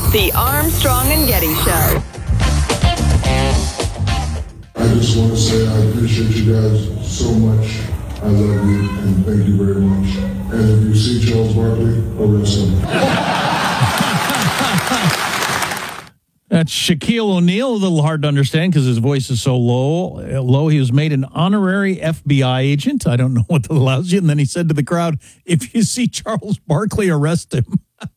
The Armstrong and Getty Show. I just want to say I appreciate you guys so much. I love you and thank you very much. And if you see Charles Barkley, arrest him. That's Shaquille O'Neal, a little hard to understand because his voice is so low. He was made an honorary FBI agent. I don't know what that allows you. And then he said to the crowd, if you see Charles Barkley, arrest him.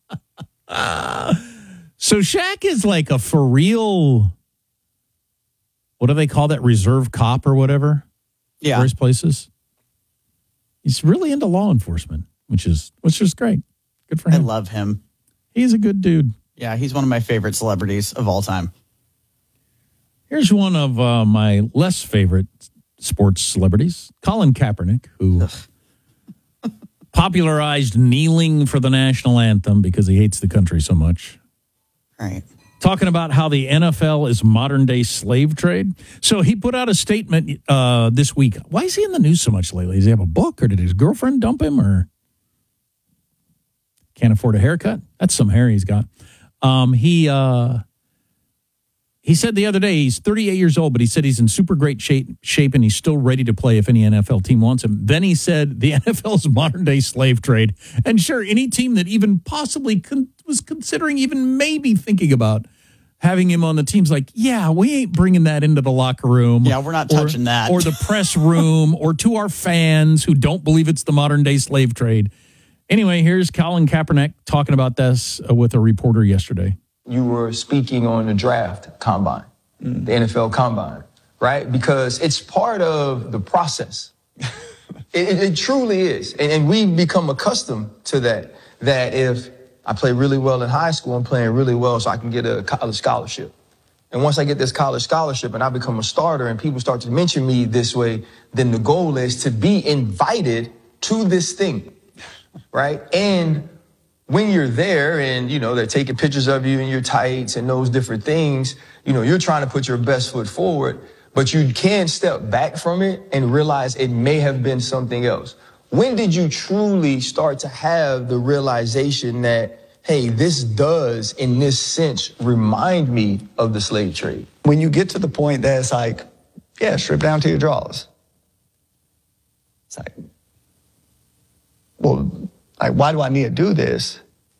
So Shaq is like a for real, what do they call that, reserve cop or whatever? Yeah. Various places. He's really into law enforcement, which is great. Good for him. I love him. He's a good dude. Yeah, he's one of my favorite celebrities of all time. Here's one of my less favorite sports celebrities, Colin Kaepernick, who popularized kneeling for the national anthem because he hates the country so much. Right. Talking about how the NFL is modern-day slave trade. So he put out a statement this week. Why is he in the news so much lately? Does he have a book, or did his girlfriend dump him, or can't afford a haircut? That's some hair he's got. He said the other day he's 38 years old, but he said he's in super great shape and he's still ready to play if any NFL team wants him. Then he said the NFL is modern-day slave trade. And sure, any team that even possibly was considering even maybe thinking about having him on the team's like, yeah, we ain't bringing that into the locker room. Yeah, we're not touching that. Or the press room or to our fans who don't believe it's the modern-day slave trade. Anyway, here's Colin Kaepernick talking about this with a reporter yesterday. You were speaking on the draft combine, the NFL combine, right? Because it's part of the process. It truly is. And we've become accustomed to that if I play really well in high school, I'm playing really well so I can get a college scholarship. And once I get this college scholarship and I become a starter and people start to mention me this way, then the goal is to be invited to this thing, right? And when you're there and, they're taking pictures of you in your tights and those different things, you're trying to put your best foot forward, but you can step back from it and realize it may have been something else. When did you truly start to have the realization that, hey, this does, in this sense, remind me of the slave trade? When you get to the point that it's like, yeah, strip down to your drawers. It's like, well, why do I need to do this?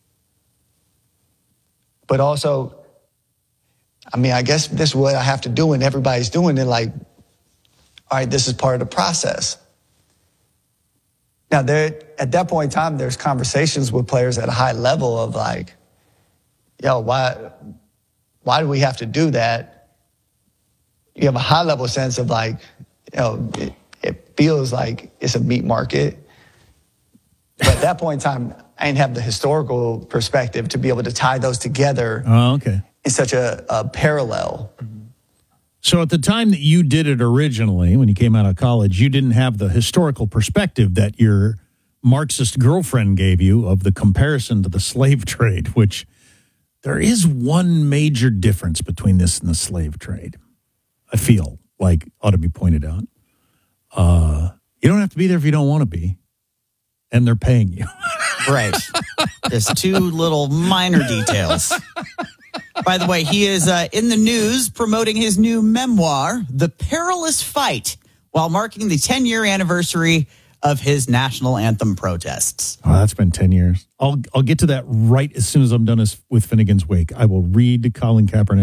But also, I guess this is what I have to do and everybody's doing it, like, all right, this is part of the process. Now, at that point in time, there's conversations with players at a high level of like, why do we have to do that? You have a high level sense of like, it feels like it's a meat market. But at that point in time, I didn't have the historical perspective to be able to tie those together in such a parallel. So at the time that you did it originally, when you came out of college, you didn't have the historical perspective that your Marxist girlfriend gave you of the comparison to the slave trade, which there is one major difference between this and the slave trade, I feel like ought to be pointed out. You don't have to be there if you don't want to be, and they're paying you. Right. There's two little minor details. By the way, he is in the news promoting his new memoir, The Perilous Fight, while marking the 10-year anniversary of his national anthem protests. Oh, that's been 10 years. I'll get to that right as soon as I'm done with Finnegan's Wake. I will read Colin Kaepernick